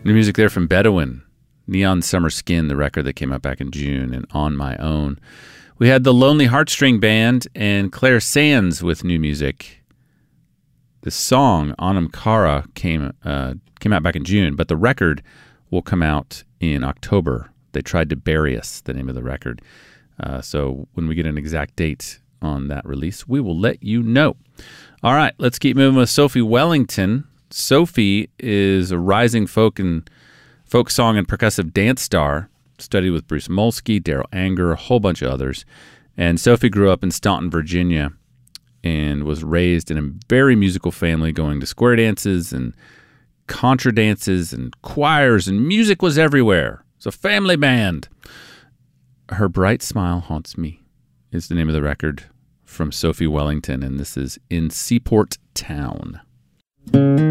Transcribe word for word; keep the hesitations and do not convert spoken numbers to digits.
New music there from Bedouin, Neon Summer Skin, the record that came out back in June, and On My Own. We had the Lonely Heartstring Band and Claire Sands with new music. The song, Anam Cara, came, uh, came out back in June, but the record will come out in October. They Tried to Bury Us, the name of the record. Uh, so when we get an exact date on that release, we will let you know. All right, let's keep moving with Sophie Wellington. Sophie is a rising folk and folk song and percussive dance star. Studied with Bruce Molsky, Daryl Anger, a whole bunch of others. And Sophie grew up in Staunton, Virginia, and was raised in a very musical family, going to square dances and contra dances and choirs, and music was everywhere. It's a family band. Her Bright Smile Haunts Me is the name of the record from Sophie Wellington, and this is In Seaport Town.